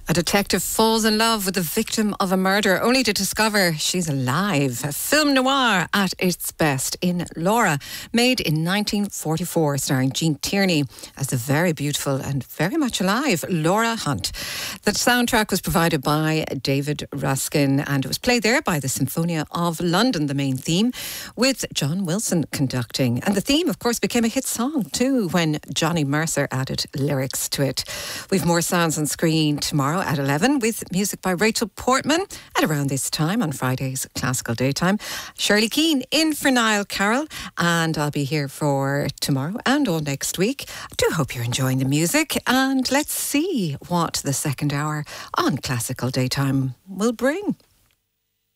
A detective falls in love with the victim of a murder only to discover she's alive. A film noir at its best in Laura, made in 1944, starring Gene Tierney as the very beautiful and very much alive Laura Hunt. The soundtrack was provided by David Ruskin and it was played there by the Sinfonia of London, the main theme, with John Wilson conducting. And the theme, of course, became a hit song too when Johnny Mercer added lyrics to it. We've more sounds on screen tomorrow at 11 with music by Rachel Portman at around this time on Friday's Classical Daytime. Shirley Keane in for Niall Carroll, and I'll be here for tomorrow and all next week. I do hope you're enjoying the music, and let's see what the second hour on Classical Daytime will bring.